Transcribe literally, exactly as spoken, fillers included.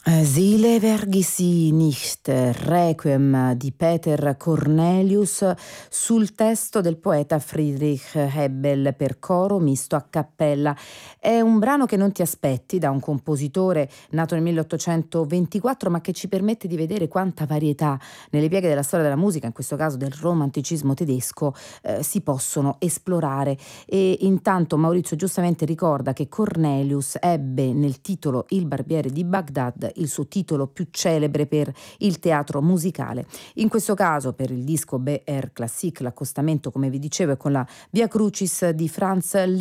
Sie vergiss nicht, Requiem di Peter Cornelius sul testo del poeta Friedrich Hebbel per coro misto a cappella. È un brano che non ti aspetti da un compositore nato nel milleottocentoventiquattro, ma che ci permette di vedere quanta varietà nelle pieghe della storia della musica, in questo caso del romanticismo tedesco, eh, si possono esplorare. E intanto Maurizio giustamente ricorda che Cornelius ebbe nel titolo Il barbiere di Baghdad il suo titolo più celebre per il teatro musicale. In questo caso per il disco B R Classique l'accostamento, come vi dicevo, è con la Via Crucis di Franz